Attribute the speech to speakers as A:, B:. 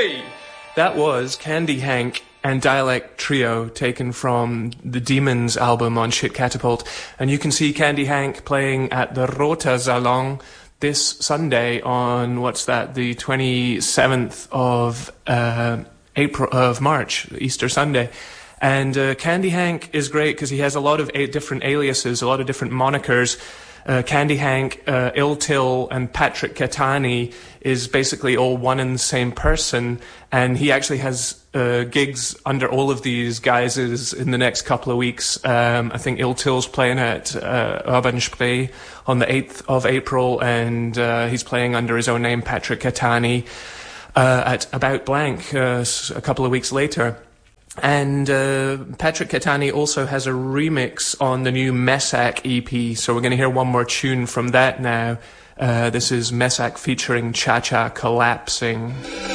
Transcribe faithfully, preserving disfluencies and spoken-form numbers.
A: Hey! That was Candy Hank and Dialect Trio, taken from the Demons album on Shit Catapult. And you can see Candy Hank playing at the Rota Salon this Sunday on, what's that, the twenty-seventh of uh, April of March, Easter Sunday. And uh, Candy Hank is great because he has a lot of a- different aliases, a lot of different monikers. Uh, Candy Hank, uh, Ill Till, and Patrick Catani is basically all one and the same person, and he actually has uh, gigs under all of these guises in the next couple of weeks. Um, I think Ill Till's playing at uh, Urban Spree on the eighth of April, and uh, he's playing under his own name, Patrick Catani, uh, at About Blank uh, a couple of weeks later. And uh, Patrick Catani also has a remix on the new Messac E P, so we're going to hear one more tune from that now. Uh, this is Messac featuring Cha Cha Collapsing.